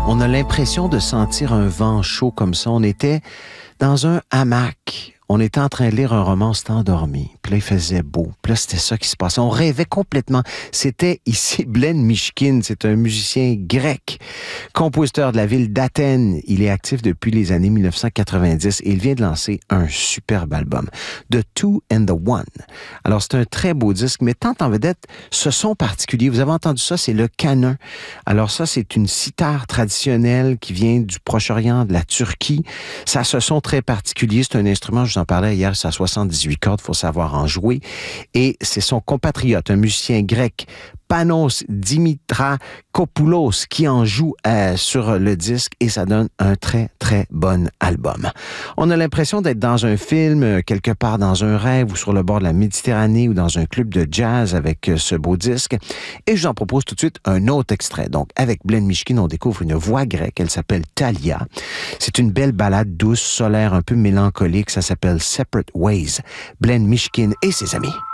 On a l'impression de sentir un vent chaud comme ça. On était dans un hamac. On était en train de lire un roman, on s'était endormi. Puis là, il faisait beau. Puis là, c'était ça qui se passait. On rêvait complètement. C'était ici Blen Mishkin. C'est un musicien grec, compositeur de la ville d'Athènes. Il est actif depuis les années 1990 et il vient de lancer un superbe album, The Two and the One. Alors, c'est un très beau disque, mais tant en vedette, ce son particulier. Vous avez entendu ça, c'est le canon. Alors ça, c'est une cithare traditionnelle qui vient du Proche-Orient, de la Turquie. Ça a ce son très particulier. C'est un instrument, je vous en parlais hier, c'est à 78 cordes, il faut savoir en jouer. Et c'est son compatriote, un musicien grec, Panos Dimitrakopoulos, qui en joue sur le disque et ça donne un très, très bon album. On a l'impression d'être dans un film, quelque part dans un rêve ou sur le bord de la Méditerranée ou dans un club de jazz avec ce beau disque. Et je vous en propose tout de suite un autre extrait. Donc, avec Blen Mishkin, on découvre une voix grecque. Elle s'appelle Thalia. C'est une belle ballade douce, solaire, un peu mélancolique. Ça s'appelle Separate Ways. Blen Mishkin et ses amis.